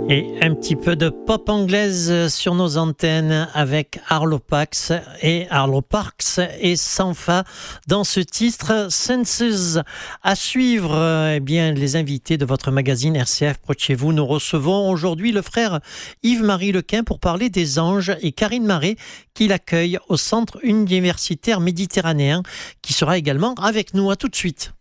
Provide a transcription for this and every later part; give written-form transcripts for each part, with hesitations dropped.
Et un petit peu de pop anglaise sur nos antennes avec Arlo Parks et Sampha dans ce titre Senses. À suivre, les invités de votre magazine RCF proche de chez vous. Nous recevons aujourd'hui le frère Yves-Marie Lequin pour parler des anges et Karine Marais qui l'accueille au Centre universitaire méditerranéen qui sera également avec nous. À tout de suite.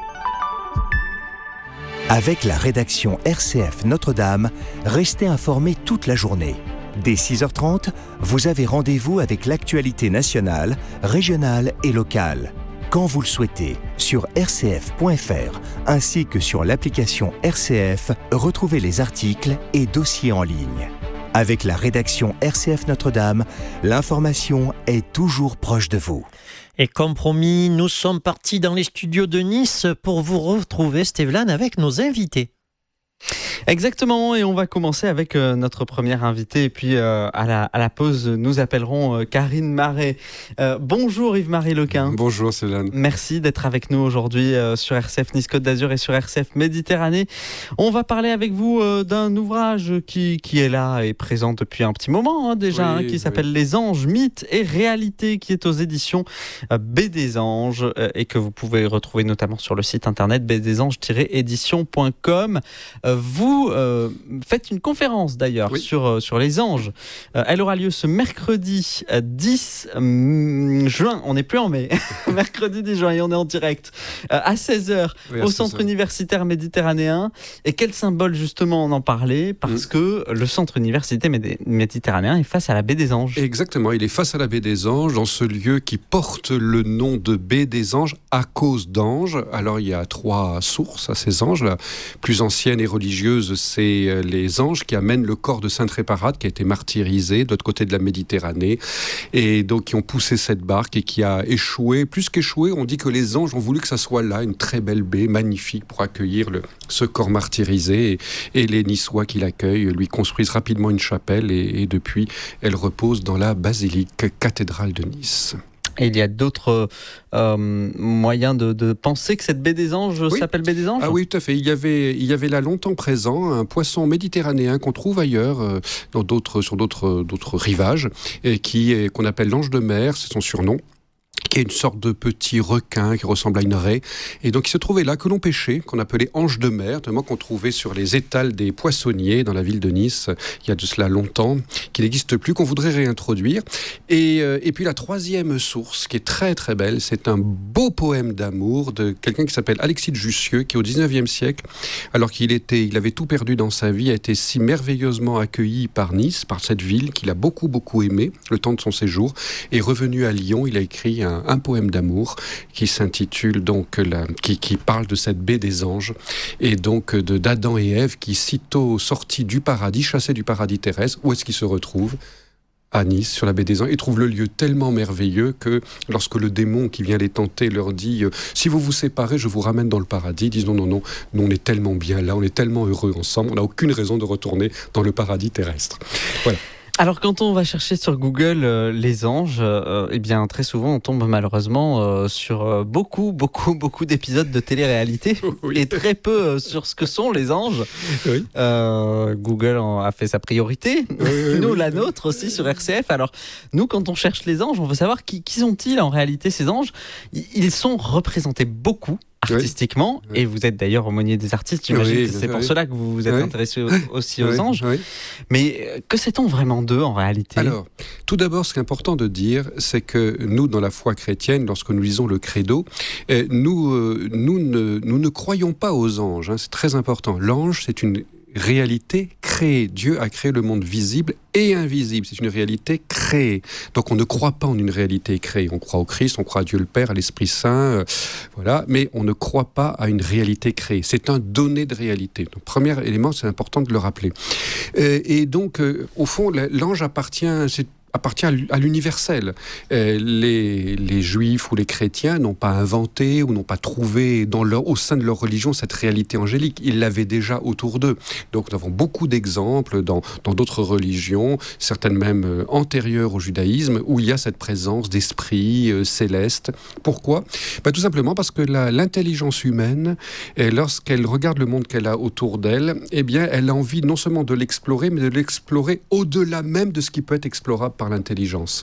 Avec la rédaction RCF Notre-Dame, restez informés toute la journée. Dès 6h30, vous avez rendez-vous avec l'actualité nationale, régionale et locale. Quand vous le souhaitez, sur rcf.fr, ainsi que sur l'application RCF, retrouvez les articles et dossiers en ligne. Avec la rédaction RCF Notre-Dame, l'information est toujours proche de vous. Et comme promis, nous sommes partis dans les studios de Nice pour vous retrouver, Stéphane, avec nos invités. Exactement, et on va commencer avec notre première invitée, et puis à la pause, nous appellerons Karine Marais. Bonjour Yves-Marie Lequin. Bonjour Céline. Merci d'être avec nous aujourd'hui sur RCF Nice Côte d'Azur et sur RCF Méditerranée. On va parler avec vous d'un ouvrage qui est là et présent depuis un petit moment déjà, qui s'appelle Les Anges, mythes et réalités, qui est aux éditions B des Anges et que vous pouvez retrouver notamment sur le site internet bdesanges-édition.com. Vous faites une conférence d'ailleurs sur les anges. Elle aura lieu ce mercredi 10 juin, on n'est plus en mai, mercredi 10 juin et on est en direct, à 16h au Centre universitaire méditerranéen. Et quel symbole justement on en parlait, parce que le Centre universitaire méditerranéen est face à la baie des Anges. Exactement, il est face à la baie des Anges, dans ce lieu qui porte le nom de baie des Anges à cause d'anges. Alors il y a 3 sources à ces anges. La plus ancienne et religieuse, c'est les anges qui amènent le corps de Sainte Réparate qui a été martyrisé de l'autre côté de la Méditerranée, et donc qui ont poussé cette barque et qui a échoué. Plus qu'échoué, on dit que les anges ont voulu que ça soit là, une très belle baie, magnifique pour accueillir ce corps martyrisé, et les Niçois qui l'accueillent lui construisent rapidement une chapelle, et depuis elle repose dans la basilique cathédrale de Nice. Et il y a d'autres moyens de penser que cette baie des Anges s'appelle baie des Anges ? Ah oui, tout à fait. Il y avait là longtemps présent un poisson méditerranéen qu'on trouve ailleurs, sur d'autres rivages, et qu'on appelle l'ange de mer, c'est son surnom, qui est une sorte de petit requin qui ressemble à une raie. Et donc il se trouvait là, que l'on pêchait, qu'on appelait ange de mer, notamment qu'on trouvait sur les étals des poissonniers dans la ville de Nice, il y a de cela longtemps, qui n'existe plus, qu'on voudrait réintroduire. Et puis la troisième source, qui est très très belle, c'est un beau poème d'amour de quelqu'un qui s'appelle Alexis de Jussieu, qui au 19e siècle, alors qu'il avait tout perdu dans sa vie, a été si merveilleusement accueilli par Nice, par cette ville qu'il a beaucoup beaucoup aimé le temps de son séjour, et revenu à Lyon, il a écrit un poème d'amour qui s'intitule donc qui parle de cette baie des anges, et donc d'Adam et Ève qui, sitôt sortis du paradis, chassés du paradis terrestre, où est-ce qu'ils se retrouvent ? À Nice, sur la baie des Anges. Ils trouvent le lieu tellement merveilleux que lorsque le démon qui vient les tenter leur dit si vous vous séparez, je vous ramène dans le paradis, ils disent non, nous on est tellement bien là, on est tellement heureux ensemble, on n'a aucune raison de retourner dans le paradis terrestre. Voilà. Alors quand on va chercher sur Google les anges, très souvent on tombe malheureusement sur beaucoup d'épisodes de télé-réalité et très peu sur ce que sont les anges. Oui. Google a fait sa priorité, nous la nôtre aussi sur RCF. Alors nous, quand on cherche les anges, on veut savoir qui sont-ils en réalité, ces anges. Ils sont représentés beaucoup artistiquement, et vous êtes d'ailleurs aumônier des artistes, j'imagine que c'est pour cela que vous vous êtes intéressé aussi aux anges. Mais que sait-on vraiment d'eux en réalité ? Alors, tout d'abord, ce qui est important de dire, c'est que nous, dans la foi chrétienne, lorsque nous lisons le credo, nous ne croyons pas aux anges, c'est très important. L'ange, c'est une réalité créée. Dieu a créé le monde visible et invisible. C'est une réalité créée. Donc on ne croit pas en une réalité créée. On croit au Christ, on croit à Dieu le Père, à l'Esprit Saint, voilà. Mais on ne croit pas à une réalité créée. C'est un donné de réalité. Donc premier élément, c'est important de le rappeler. Et donc, au fond, l'ange appartient appartient à l'universel. Les juifs ou les chrétiens n'ont pas inventé ou n'ont pas trouvé au sein de leur religion cette réalité angélique. Ils l'avaient déjà autour d'eux. Donc nous avons beaucoup d'exemples dans d'autres religions, certaines même antérieures au judaïsme, où il y a cette présence d'esprit céleste. Pourquoi ? Tout simplement parce que l'intelligence humaine, lorsqu'elle regarde le monde qu'elle a autour d'elle, eh bien, elle a envie non seulement de l'explorer, mais de l'explorer au-delà même de ce qui peut être explorable par l'intelligence.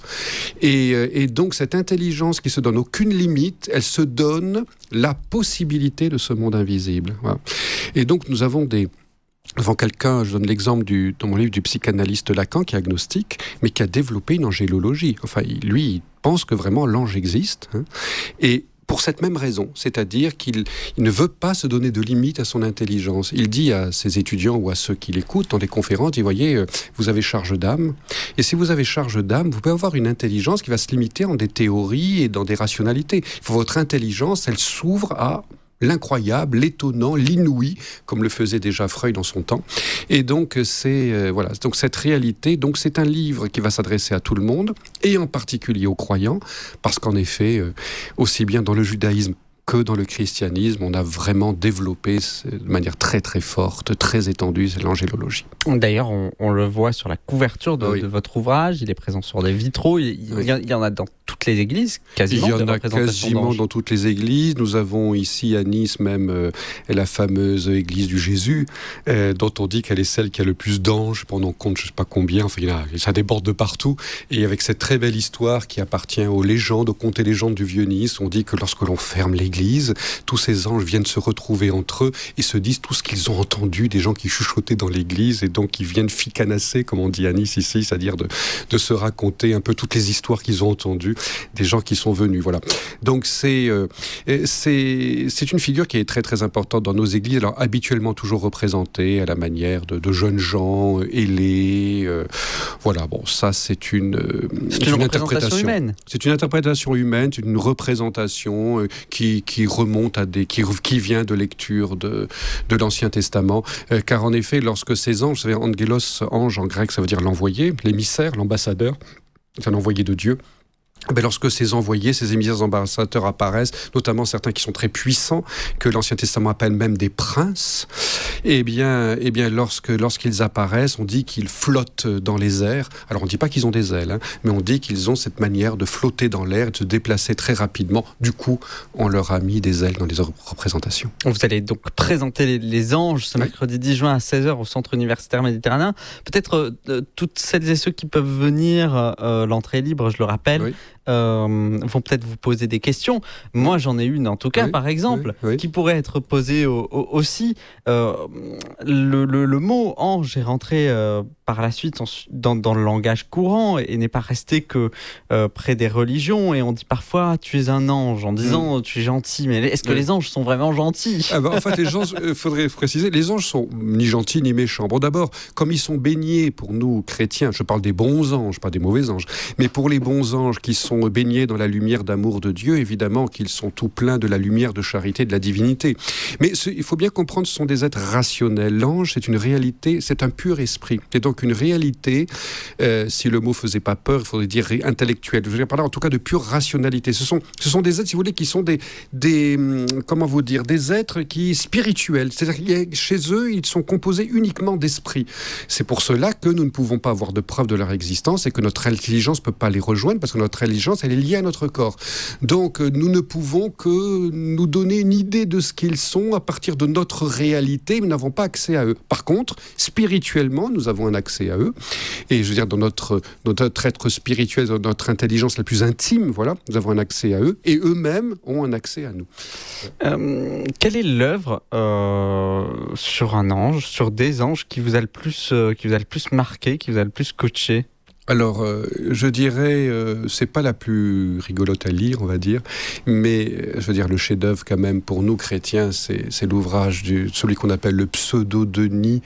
Et donc cette intelligence qui se donne aucune limite, elle se donne la possibilité de ce monde invisible. Voilà. Et donc nous avons devant quelqu'un, je donne l'exemple dans mon livre du psychanalyste Lacan, qui est agnostique, mais qui a développé une angélologie. Enfin, il pense que vraiment l'ange existe. Et pour cette même raison, c'est-à-dire qu'il ne veut pas se donner de limite à son intelligence. Il dit à ses étudiants ou à ceux qui l'écoutent dans des conférences, il dit, voyez, vous avez charge d'âme, et si vous avez charge d'âme, vous pouvez avoir une intelligence qui va se limiter en des théories et dans des rationalités. Votre intelligence, elle s'ouvre à l'incroyable, l'étonnant, l'inouï, comme le faisait déjà Freud dans son temps. Et donc, donc cette réalité, donc c'est un livre qui va s'adresser à tout le monde, et en particulier aux croyants, parce qu'en effet, aussi bien dans le judaïsme que dans le christianisme, on a vraiment développé de manière très très forte, très étendue, l'angélologie. D'ailleurs, on le voit sur la couverture de votre ouvrage, il est présent sur des vitraux, il y en a dans toutes les églises, quasiment. Il y en a quasiment dans toutes les églises. Nous avons ici à Nice même la fameuse église du Jésus, dont on dit qu'elle est celle qui a le plus d'anges, pendant compte je ne sais pas combien, enfin, ça déborde de partout, et avec cette très belle histoire qui appartient aux légendes, aux contes et légendes du vieux Nice, on dit que lorsque l'on ferme l'église, tous ces anges viennent se retrouver entre eux et se disent tout ce qu'ils ont entendu, des gens qui chuchotaient dans l'église, et donc ils viennent ficanasser, comme on dit à Nice ici, c'est-à-dire de se raconter un peu toutes les histoires qu'ils ont entendues, des gens qui sont venus. Voilà. Donc c'est une figure qui est très très importante dans nos églises, alors habituellement toujours représentée à la manière de jeunes gens ailés. Voilà, bon, ça c'est une interprétation humaine. C'est une interprétation humaine, c'est une représentation qui remonte qui vient de lecture de l'Ancien Testament, car en effet, lorsque ces anges, vous savez, angelos, ange en grec, ça veut dire l'envoyé, l'émissaire, l'ambassadeur, c'est un envoyé de Dieu. Lorsque ces envoyés, ces émissaires ambassadeurs apparaissent, notamment certains qui sont très puissants, que l'Ancien Testament appelle même des princes, eh bien lorsqu'ils apparaissent, on dit qu'ils flottent dans les airs. Alors on ne dit pas qu'ils ont des ailes, mais on dit qu'ils ont cette manière de flotter dans l'air et de se déplacer très rapidement. Du coup, on leur a mis des ailes dans les représentations. Vous allez donc présenter les anges ce mercredi 10 juin à 16h au Centre universitaire méditerranéen. Peut-être toutes celles et ceux qui peuvent venir, l'entrée est libre, je le rappelle. Oui. Vont peut-être vous poser des questions. Moi, j'en ai une en tout cas, par exemple, qui pourrait être posée aussi. Le mot ange est rentré par la suite dans le langage courant et n'est pas resté que près des religions. Et on dit parfois tu es un ange en disant tu es gentil. Mais est-ce que les anges sont vraiment gentils ? En fait, les anges, faudrait préciser, les anges sont ni gentils ni méchants. Bon, d'abord, comme ils sont baignés pour nous chrétiens, je parle des bons anges, pas des mauvais anges, mais pour les bons anges qui sont baignés dans la lumière d'amour de Dieu, évidemment qu'ils sont tout pleins de la lumière de charité, de la divinité. Mais il faut bien comprendre, ce sont des êtres rationnels. L'ange, c'est une réalité, c'est un pur esprit. C'est donc une réalité, si le mot faisait pas peur, il faudrait dire intellectuelle. Je veux dire par là, en tout cas, de pure rationalité. Ce sont des êtres, si vous voulez, qui sont comment vous dire, des êtres spirituels. C'est-à-dire que chez eux, ils sont composés uniquement d'esprit. C'est pour cela que nous ne pouvons pas avoir de preuve de leur existence et que notre intelligence ne peut pas les rejoindre, parce que notre intelligence, elle est liée à notre corps. Donc, nous ne pouvons que nous donner une idée de ce qu'ils sont à partir de notre réalité, mais nous n'avons pas accès à eux. Par contre, spirituellement, nous avons un accès à eux. Et je veux dire, dans notre être spirituel, dans notre intelligence la plus intime, voilà, nous avons un accès à eux, et eux-mêmes ont un accès à nous. Quelle est l'œuvre sur un ange, sur des anges qui vous a le plus marqué, qui vous a le plus coaché ? Alors, je dirais, c'est pas la plus rigolote à lire, on va dire, mais je veux dire, le chef-d'œuvre quand même pour nous chrétiens, c'est l'ouvrage celui qu'on appelle le Pseudo-Denis,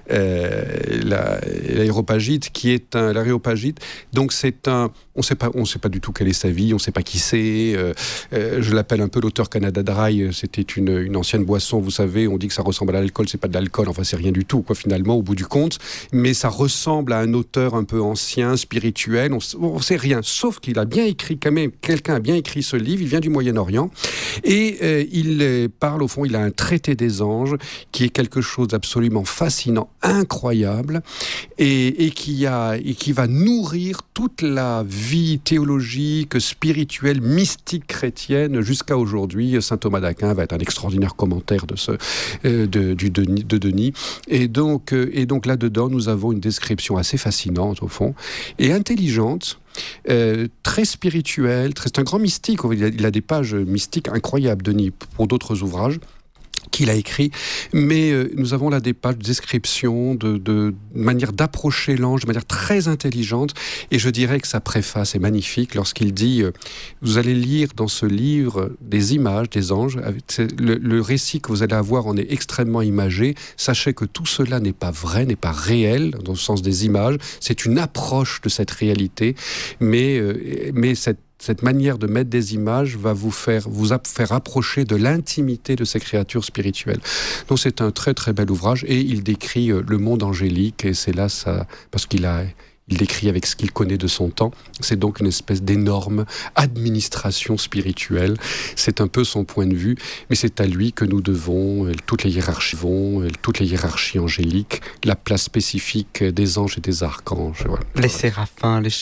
l'Aréopagite, qui est l'Aréopagite. Donc on sait pas du tout quelle est sa vie, on sait pas qui c'est. Je l'appelle un peu l'auteur Canada Dry. C'était une ancienne boisson, vous savez. On dit que ça ressemble à l'alcool, c'est pas de l'alcool. Enfin, c'est rien du tout, quoi, finalement, au bout du compte. Mais ça ressemble à un auteur un peu ancien, anciens, spirituels, on sait rien, sauf qu'il a bien écrit, quand même, quelqu'un a bien écrit ce livre, il vient du Moyen-Orient, et il parle, au fond, il a un traité des anges, qui est quelque chose d'absolument fascinant, incroyable, et qui va nourrir toute la vie théologique, spirituelle, mystique chrétienne jusqu'à aujourd'hui. Saint Thomas d'Aquin va être un extraordinaire commentaire de Denis. Et donc là-dedans, nous avons une description assez fascinante, au fond, et intelligente, très spirituelle. C'est un grand mystique. Il a des pages mystiques incroyables, Denis, pour d'autres ouvrages qu'il a écrit, mais nous avons là des pages de description, de manière d'approcher l'ange, de manière très intelligente, et je dirais que sa préface est magnifique lorsqu'il dit vous allez lire dans ce livre des images des anges, le récit que vous allez avoir en est extrêmement imagé, sachez que tout cela n'est pas vrai, n'est pas réel, dans le sens des images, c'est une approche de cette réalité, mais cette manière de mettre des images va vous faire approcher de l'intimité de ces créatures spirituelles. Donc c'est un très très bel ouvrage, et il décrit le monde angélique, et c'est là ça, parce qu'il décrit avec ce qu'il connaît de son temps. C'est donc une espèce d'énorme administration spirituelle. C'est un peu son point de vue, mais c'est à lui que nous devons toutes les hiérarchies angéliques, la place spécifique des anges et des archanges. Voilà. Les séraphins,